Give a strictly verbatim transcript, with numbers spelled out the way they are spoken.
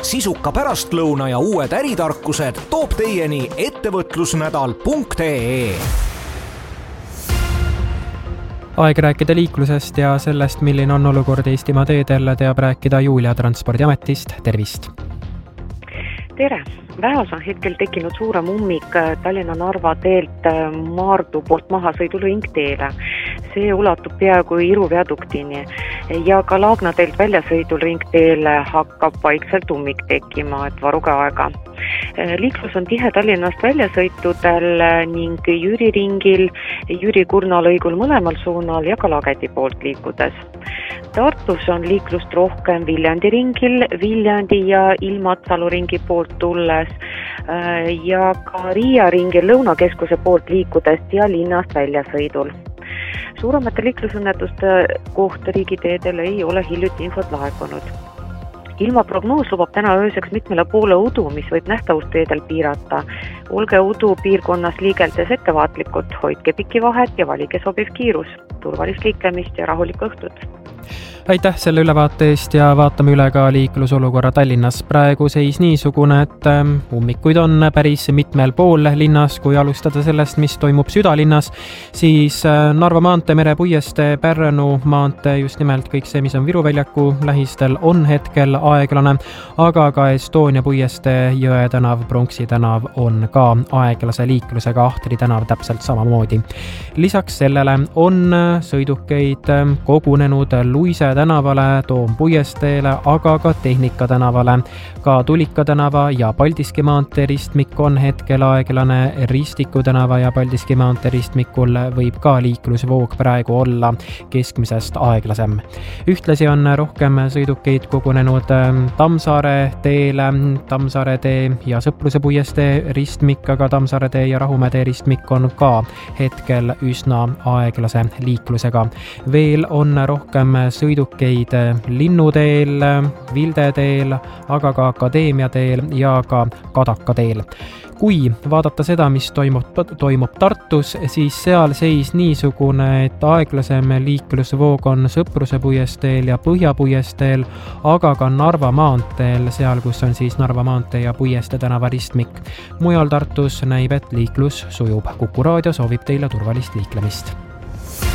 sisuka pärastlõuna ja uued äritarkused toob teieni ettevõtlusnädal punkt ee. Aeg rääkida liiklusest ja sellest, milline on olukord Eestimaa teedel, teab rääkida Julia Transpordiametist. Tervist! Tere! Vähos on hetkel tekkinud suurem ummik Tallinna-Narva teelt Maardu poolt mahasõidu ringteele. See ulatub peaaegu Iru viaduktini ja ka Laagna teelt väljasõidul ringteele hakkab vaikselt ummik tekkima, et varuge aega. Liiklus on tihe Tallinnast väljasõitudel ning Jüri ringil, Jüri Kurna lõigul mõlemal suunal ja ka Lagedi poolt liikudes. Tartus on liiklust rohkem Viljandi ringil, Viljandi ja Ilmatsalu ringi poolt tulles ja ka Riia ringil Lõunakeskuse poolt liikudest ja linnast väljasõidul. Suuremate liiklusõnnetuste kohta riigiteedel ei ole hiljuti infot laekunud. Ilmaprognoos lubab täna ööseks mitmele poole udu, mis võib nähtavusteedel piirata. Olge udu piirkonnas liigeldes ettevaatlikud, hoidke piki vahet ja valige sobiv kiirus. Turvalist liiklemist ja rahulikku õhtut! Aitäh selle ülevaate eest ja vaatame üle ka liiklusolukorra Tallinnas. Praegu seis niisugune, et ummikuid on päris mitmel pool linnas. Kui alustada sellest, mis toimub südalinnas, siis Narva maantee, Mere puiestee, Pärnu maantee, just nimelt kõik see, mis on Viru väljaku lähistel, on hetkel aeglane, aga ka Estonia puiestee, Jõe tänav, Pronksi tänav on ka aeglase liiklusega, Ahtri tänav täpselt samamoodi. Lisaks sellele on sõidukeid kogunenud Luise tänavale, Toom puiesteele, aga ka Tehnika tänavale. Ka Tulika tänava ja Paldiski maantee ristmik on hetkel aeglane. Ristiku tänava ja Paldiski maantee ristmikul võib ka liiklusvoog praegu olla keskmisest aeglasem. Ühtlasi on rohkem sõidukeid kogunenud Tammsaare teele, Tammsaare tee ja Sõpruse puiestee ristmik, aga Tammsaare tee ja Rahumäe tee ristmik on ka hetkel üsna aeglase liiklusega. Veel on rohkem sõidukeid Linnuteel, Vilde teel, aga ka Akadeemia teel ja ka Kadaka teel. Kui vaadata seda, mis toimub, toimub Tartus, siis seal seis niisugune, et aeglasem liiklusvoog on Sõpruse puiesteel ja Põhja puiesteel, aga ka Narva maanteel, seal kus on siis Narva maantee ja Puieste tänava ristmik. Mujal Tartus näib, et liiklus sujub. Kuku raadio soovib teile turvalist liiklemist.